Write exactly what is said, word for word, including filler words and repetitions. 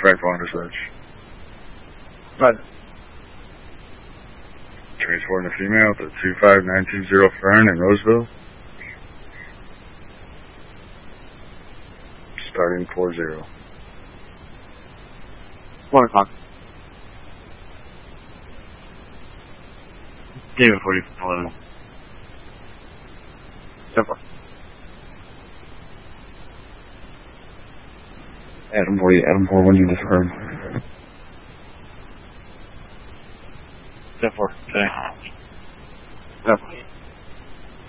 Franklin Research. Right. Transporting a female to two five nine two zero Fern in Roseville. Starting four zero. One o'clock. David forty eleven. So far. Adam forty, Adam four, when you just heard. So far. Okay. So far.